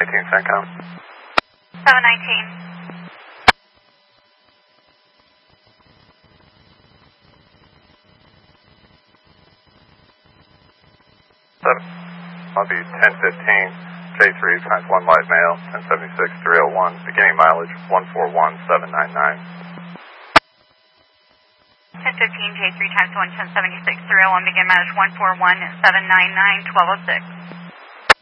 CENTCOM. 719. I'll be 1015, J3 times 1 light mail, 1076 301, beginning mileage 141799. 1015 J3 times 1 1076 301, begin mileage 141799, 1206.